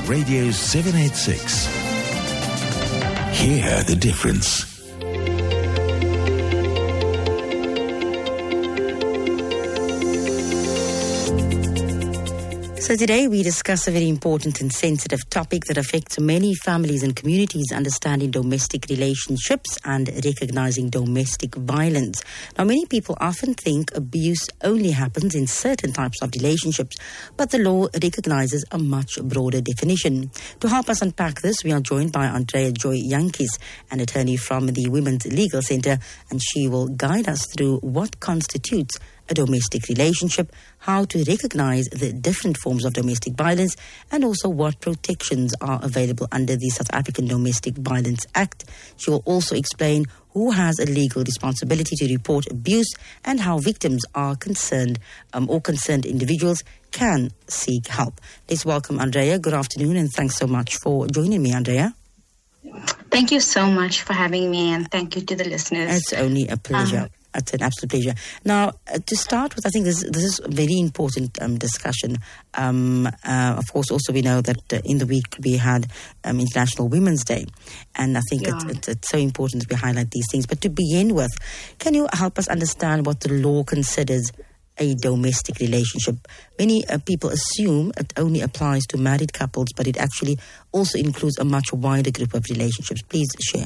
Radio 786. Hear the difference. So today we discuss a very important and sensitive topic that affects many families and communities, understanding domestic relationships and recognizing domestic violence. Now, many people often think abuse only happens in certain types of relationships, but the law recognizes a much broader definition. To help us unpack this, we are joined by Andrea Joy Jantjies, an attorney from the Women's Legal Center, and she will guide us through what constitutes a domestic relationship, how to recognize the different forms of domestic violence, and also what protections are available under the South African Domestic Violence Act. She will also explain who has a legal responsibility to report abuse and how victims are concerned or concerned individuals can seek help. Let's welcome Andrea. Good afternoon, and thanks so much for joining me, Andrea. Thank you so much for having me, and thank you to the listeners. It's only a pleasure. It's an absolute pleasure. Now, to start with, I think this is a very important discussion. Of course, also we know that in the week we had International Women's Day, and I think it's so important that we highlight these things. But to begin with, can you help us understand what the law considers a domestic relationship? Many people assume it only applies to married couples, but it actually also includes a much wider group of relationships. Please share.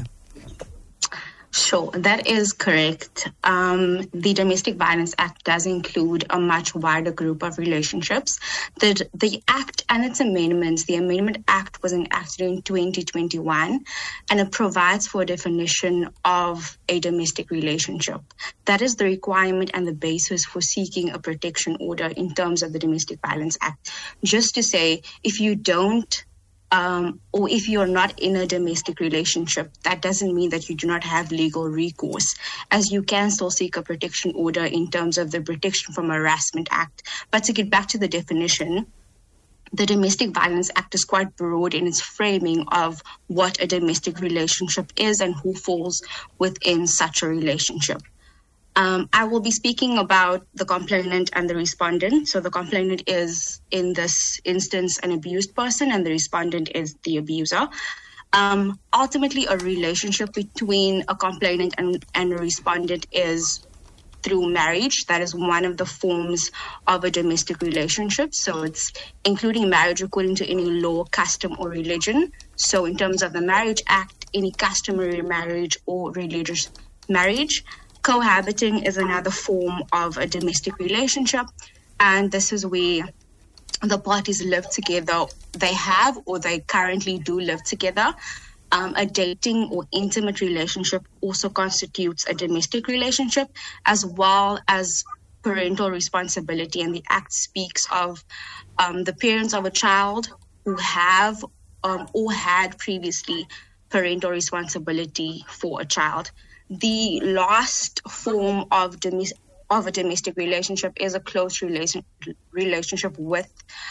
Sure, that is correct. The Domestic Violence Act does include a much wider group of relationships. The Act and its amendments, the Amendment Act was enacted in 2021, and it provides for a definition of a domestic relationship. That is the requirement and the basis for seeking a protection order in terms of the Domestic Violence Act. Just to say, if you don't or if you're not in a domestic relationship, that doesn't mean that you do not have legal recourse, as you can still seek a protection order in terms of the Protection from Harassment Act. But to get back to the definition, the Domestic Violence Act is quite broad in its framing of what a domestic relationship is and who falls within such a relationship. I will be speaking about the complainant and the respondent. So the complainant is, in this instance, an abused person, and the respondent is the abuser. Ultimately, a relationship between a complainant and a respondent is through marriage. That is one of the forms of a domestic relationship. So it's including marriage according to any law, custom, or religion. So in terms of the Marriage Act, any customary marriage or religious marriage. Cohabiting is another form of a domestic relationship, and this is where the parties live together. They have or they currently do live together. A dating or intimate relationship also constitutes a domestic relationship, as well as parental responsibility. And the Act speaks of the parents of a child who have or had previously parental responsibility for a child. The last form of a domestic relationship is a close relationship with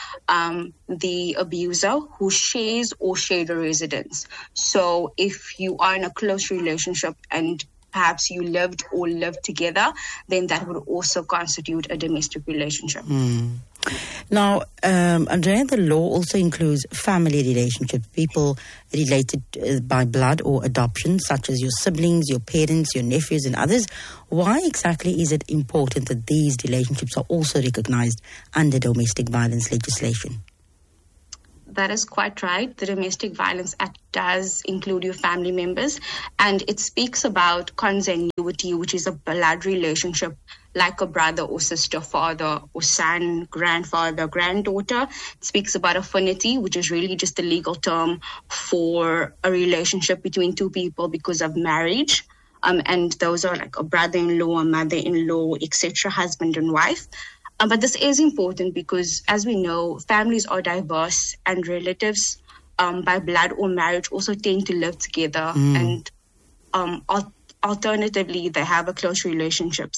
the abuser who shares or shared a residence. So if you are in a close relationship and perhaps you lived or lived together, then that would also constitute a domestic relationship. Now, Andrea, the law also includes family relationships, people related by blood or adoption, such as your siblings, your parents, your nephews, and others. Why exactly is it important that these relationships are also recognized under domestic violence legislation? That is quite right. The Domestic Violence Act does include your family members, and it speaks about consanguinity, which is a blood relationship like a brother or sister, father or son, grandfather, granddaughter. It speaks about affinity, which is really just a legal term for a relationship between two people because of marriage. And those are like a brother-in-law, a mother-in-law, etc., husband and wife. But this is important because, as we know, families are diverse, and relatives by blood or marriage also tend to live together. And alternatively, they have a close relationship.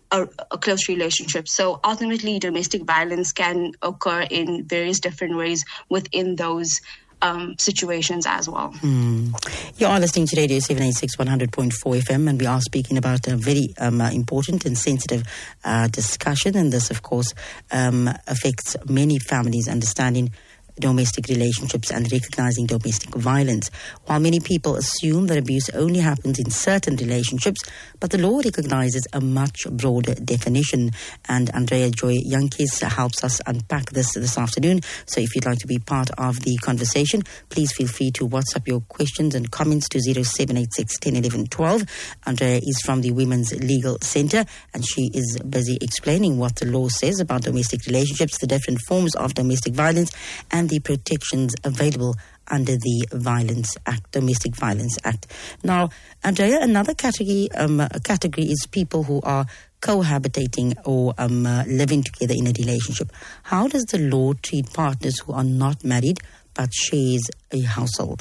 So ultimately, domestic violence can occur in various different ways within those situations as well. You are listening to Radio 786 100.4 FM, and we are speaking about a very important and sensitive discussion, and this of course affects many families, understanding domestic relationships and recognizing domestic violence. While many people assume that abuse only happens in certain relationships, but the law recognizes a much broader definition. And Andrea Joy Jantjies helps us unpack this afternoon. So if you'd like to be part of the conversation, please feel free to WhatsApp your questions and comments to 0786 10 11 12. Andrea is from the Women's Legal Center, and she is busy explaining what the law says about domestic relationships, the different forms of domestic violence, and the protections available under the Domestic Violence Act. Now, Andrea, another category is people who are cohabitating or living together in a relationship. How does the law treat partners who are not married but shares a household?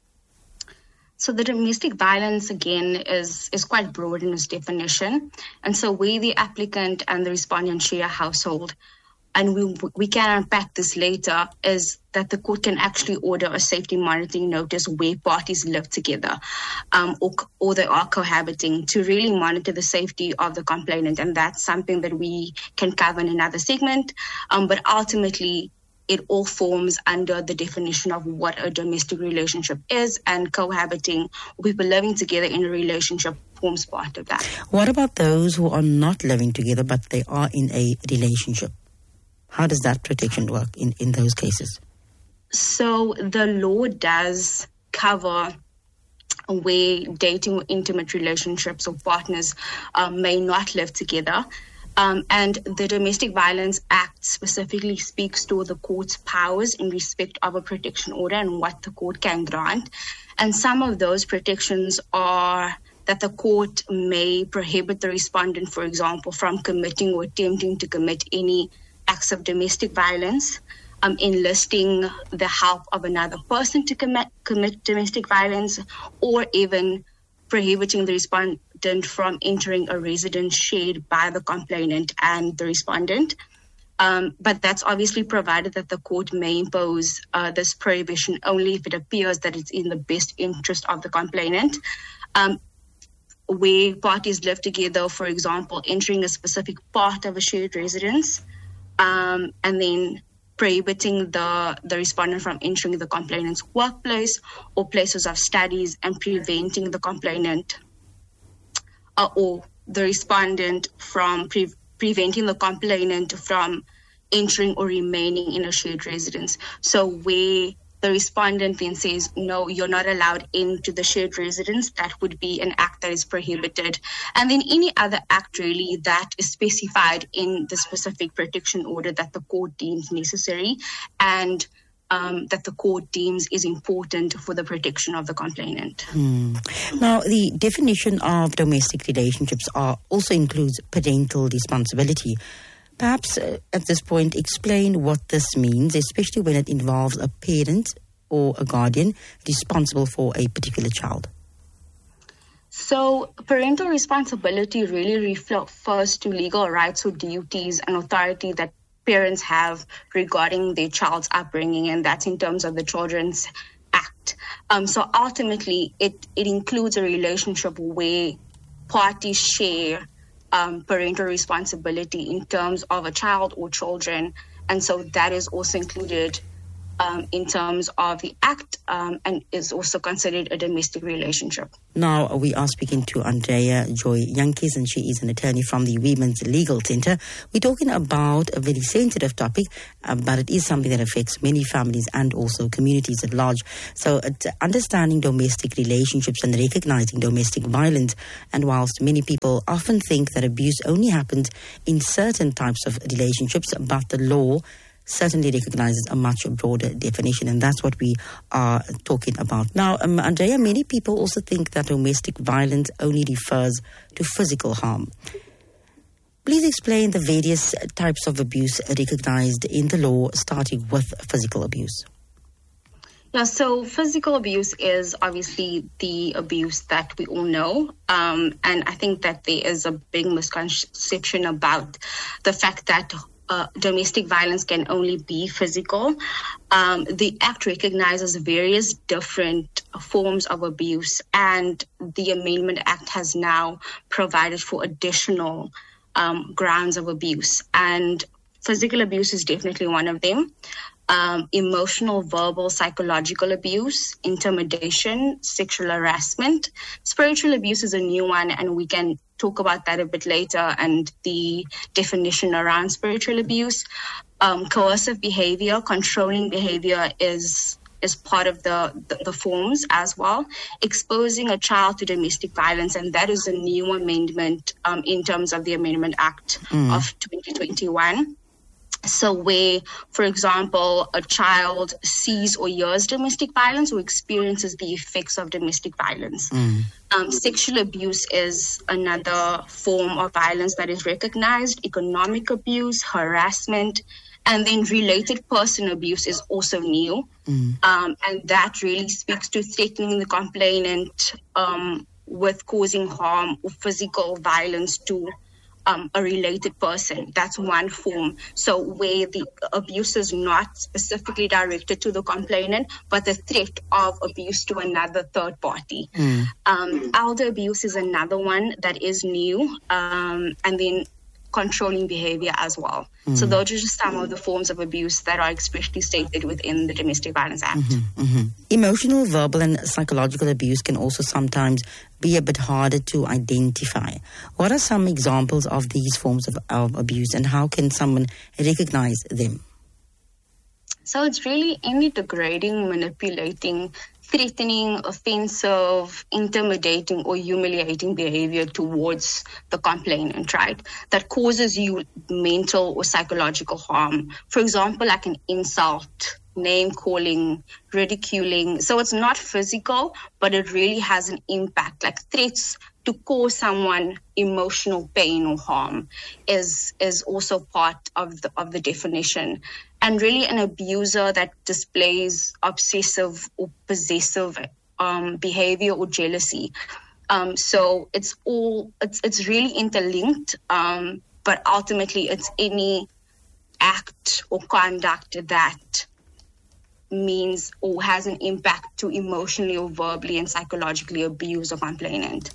So the domestic violence, again, is quite broad in its definition. And so where the applicant and the respondent share a household, and we can unpack this later, is that the court can actually order a safety monitoring notice where parties live together or they are cohabiting to really monitor the safety of the complainant. And that's something that we can cover in another segment. But ultimately, it all forms under the definition of what a domestic relationship is, and cohabiting, people living together in a relationship, forms part of that. What about those who are not living together but they are in a relationship? How does that protection work in those cases? So the law does cover where dating or intimate relationships or partners may not live together. And the Domestic Violence Act specifically speaks to the court's powers in respect of a protection order and what the court can grant. And some of those protections are that the court may prohibit the respondent, for example, from committing or attempting to commit any acts of domestic violence, enlisting the help of another person to commit domestic violence, or even prohibiting the respondent from entering a residence shared by the complainant and the respondent. But that's obviously provided that the court may impose this prohibition only if it appears that it's in the best interest of the complainant. Where parties live together, for example, entering a specific part of a shared residence, and then prohibiting the respondent from entering the complainant's workplace or places of studies, and preventing the complainant or the respondent from preventing the complainant from entering or remaining in a shared residence. So where the respondent then says, no, you're not allowed into the shared residence, that would be an act that is prohibited. And then any other act really that is specified in the specific protection order that the court deems necessary and that the court deems is important for the protection of the complainant. Now, the definition of domestic relationships also includes parental responsibility. Perhaps at this point, explain what this means, especially when it involves a parent or a guardian responsible for a particular child. So parental responsibility really refers to legal rights or duties and authority that parents have regarding their child's upbringing, and that's in terms of the Children's Act. So ultimately, it includes a relationship where parties share parental responsibility in terms of a child or children, and so that is also included in terms of the Act and is also considered a domestic relationship. Now, we are speaking to Andrea Joy Jantjies, and she is an attorney from the Women's Legal Center. We're talking about a very sensitive topic, but it is something that affects many families and also communities at large. So understanding domestic relationships and recognizing domestic violence. And whilst many people often think that abuse only happens in certain types of relationships, but the law certainly recognizes a much broader definition, and that's what we are talking about. Now, Andrea, many people also think that domestic violence only refers to physical harm. Please explain the various types of abuse recognized in the law, starting with physical abuse. Yeah, so physical abuse is obviously the abuse that we all know. And I think that there is a big misconception about the fact that domestic violence can only be physical. The Act recognizes various different forms of abuse, and the Amendment Act has now provided for additional grounds of abuse. And physical abuse is definitely one of them. emotional, verbal, psychological abuse, intimidation, sexual harassment. Spiritual abuse is a new one, and we can talk about that a bit later and the definition around spiritual abuse. Coercive behavior, controlling behavior is part of the forms as well. Exposing a child to domestic violence, and that is a new amendment in terms of the Amendment Act of 2021. So where, for example, a child sees or hears domestic violence or experiences the effects of domestic violence. Sexual abuse is another form of violence that is recognized. Economic abuse, harassment, and then related person abuse is also new. And that really speaks to threatening the complainant with causing harm or physical violence to a related person. That's one form. So where the abuse is not specifically directed to the complainant, but the threat of abuse to another third party. Elder abuse is another one that is new. And then controlling behavior as well. So those are just some of the forms of abuse that are expressly stated within the Domestic Violence Act. Emotional, verbal and psychological abuse can also sometimes be a bit harder to identify. What are some examples of these forms of abuse, and how can someone recognize them? So it's really any degrading, manipulating, threatening, offensive, intimidating, or humiliating behavior towards the complainant, right? That causes you mental or psychological harm. For example, like an insult, name calling, ridiculing. So it's not physical, but it really has an impact, like threats to cause someone emotional pain or harm is also part of the definition. And really an abuser that displays obsessive or possessive behavior or jealousy. So it's really interlinked, but ultimately it's any act or conduct that means or has an impact to emotionally or verbally and psychologically abuse a complainant.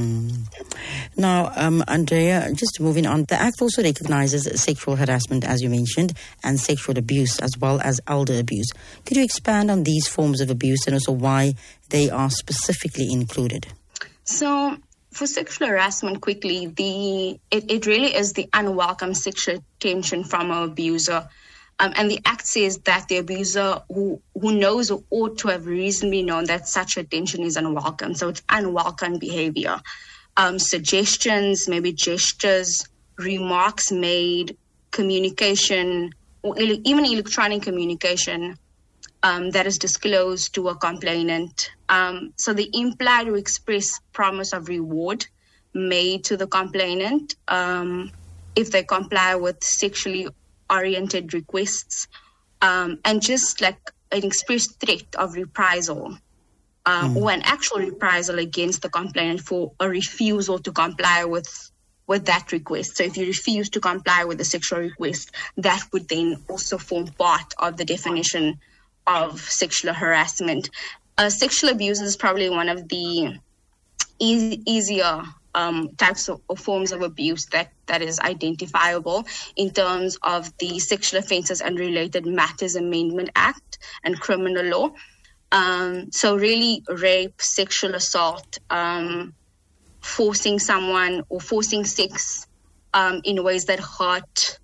Now, Andrea, just moving on, the Act also recognizes sexual harassment, as you mentioned, and sexual abuse, as well as elder abuse. Could you expand on these forms of abuse and also why they are specifically included? So, for sexual harassment, quickly, it really is the unwelcome sexual attention from an abuser. And the Act says that the abuser who knows or ought to have reasonably known that such attention is unwelcome. So it's unwelcome behavior. Suggestions, maybe gestures, remarks made, communication, or even electronic communication that is disclosed to a complainant. So the implied or express promise of reward made to the complainant if they comply with sexually oriented requests, and just like an expressed threat of reprisal or an actual reprisal against the complainant for a refusal to comply with that request. So if you refuse to comply with the sexual request, that would then also form part of the definition of sexual harassment. Sexual abuse is probably one of the easier types of forms of abuse that is identifiable in terms of the Sexual Offences and Related Matters Amendment Act and criminal law. So really rape, sexual assault, forcing someone or forcing sex in ways that hurt,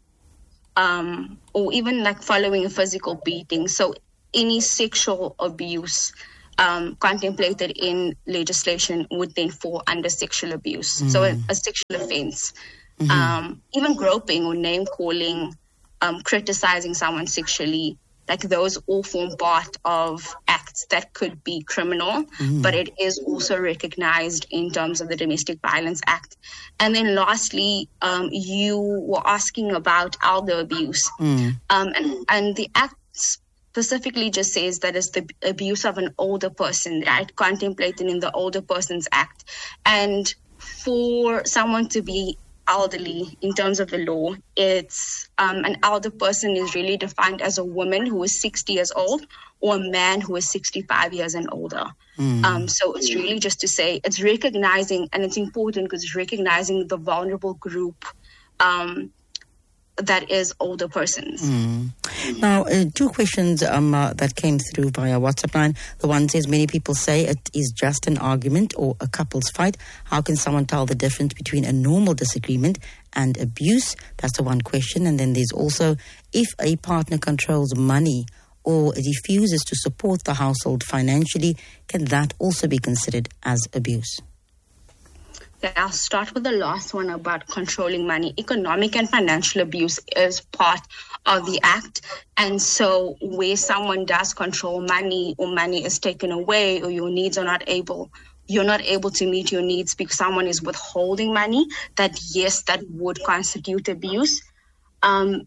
or even like following a physical beating. So any sexual abuse contemplated in legislation would then fall under sexual abuse. So a sexual offense, even groping or name calling, criticizing someone sexually, like those all form part of acts that could be criminal, but it is also recognized in terms of the Domestic Violence Act. And then lastly, you were asking about elder abuse. And the Act specifically just says that it's the abuse of an older person, right, contemplated in the Older Persons Act. And for someone to be elderly in terms of the law, it's an elder person is really defined as a woman who is 60 years old or a man who is 65 years and older. So it's really just to say it's recognizing, and it's important because it's recognizing the vulnerable group that is older persons. Now, two questions that came through via WhatsApp line. The one says, many people say it is just an argument or a couple's fight. How can someone tell the difference between a normal disagreement and abuse? That's the one question. And then there's also, if a partner controls money or refuses to support the household financially, can that also be considered as abuse? Yeah, I'll start with the last one about controlling money. Economic and financial abuse is part of the act. And so where someone does control money, or money is taken away, or your needs are you're not able to meet your needs because someone is withholding money, that yes, that would constitute abuse. And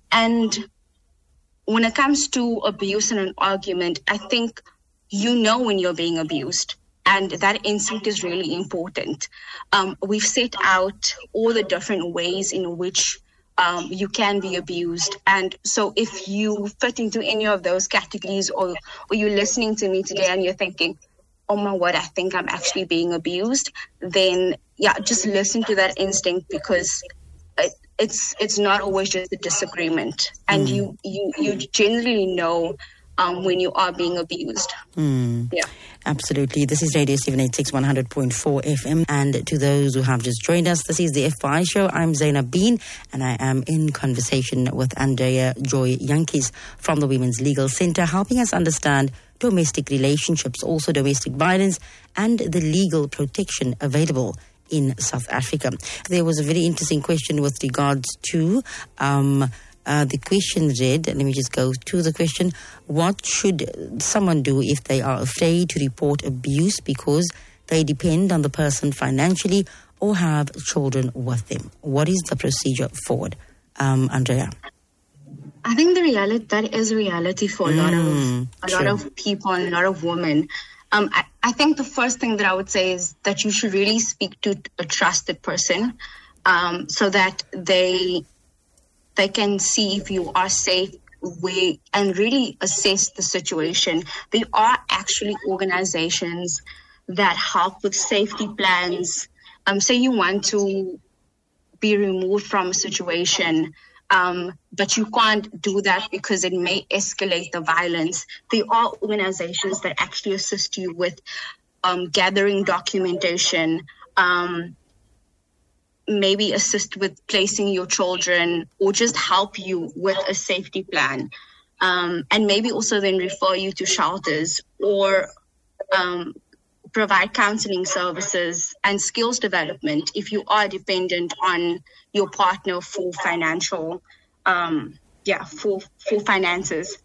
when it comes to abuse in an argument, I think you know when you're being abused. And that instinct is really important. We've set out all the different ways in which you can be abused. And so if you fit into any of those categories, or you're listening to me today and you're thinking, oh my word, I think I'm actually being abused, then yeah, just listen to that instinct, because it's not always just a disagreement. And you generally know when you are being abused. Yeah. Absolutely. This is Radio 786 100.4 FM. And to those who have just joined us, this is the FY show. I'm Zainab Bean, and I am in conversation with Andrea Joy Jantjies from the Women's Legal Centre, helping us understand domestic relationships, also domestic violence, and the legal protection available in South Africa. There was a very interesting question with regards to the question read, let me just go to the question. What should someone do if they are afraid to report abuse because they depend on the person financially or have children with them? What is the procedure forward? Andrea? I think that is reality for a lot of people and a lot of women. I think the first thing that I would say is that you should really speak to a trusted person, so that they can see if you are safe and really assess the situation. There are actually organizations that help with safety plans. Say you want to be removed from a situation, but you can't do that because it may escalate the violence. There are organizations that actually assist you with gathering documentation, maybe assist with placing your children, or just help you with a safety plan, and maybe also then refer you to shelters, or provide counseling services and skills development if you are dependent on your partner for financial, for finances.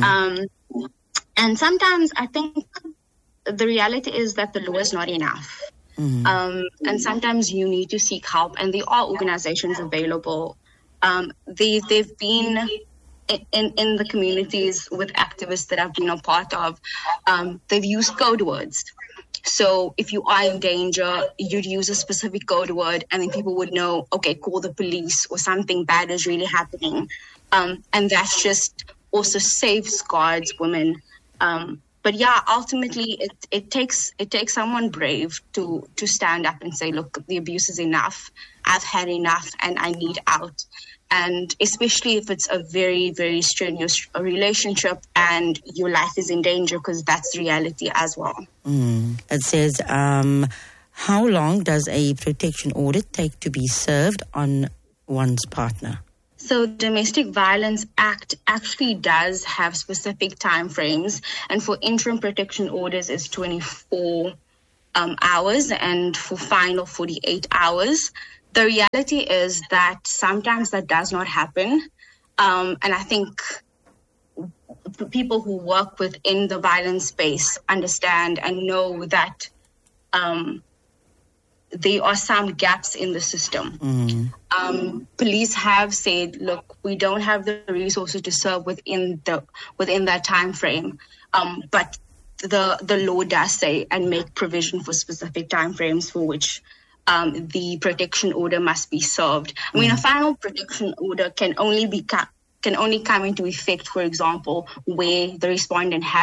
And sometimes I think the reality is that the law is not enough. And sometimes you need to seek help, and there are organizations available. They've been in the communities with activists that I've been a part of. They've used code words. So if you are in danger, you'd use a specific code word, and then people would know, okay, call the police, or something bad is really happening. And that's just also safeguards women. But yeah, ultimately, it takes someone brave to stand up and say, look, the abuse is enough. I've had enough, and I need out. And especially if it's a very, very strenuous relationship and your life is in danger, because that's reality as well. It says, how long does a protection order take to be served on one's partner? So Domestic Violence Act actually does have specific time frames, and for interim protection orders is 24 hours, and for final 48 hours. The reality is that sometimes that does not happen, and I think people who work within the violence space understand and know that there are some gaps in the system. Police have said, look, we don't have the resources to serve within that time frame, but the law does say and make provision for specific time frames for which the protection order must be served. I mean, a final protection order can only come into effect, for example, where the respondent has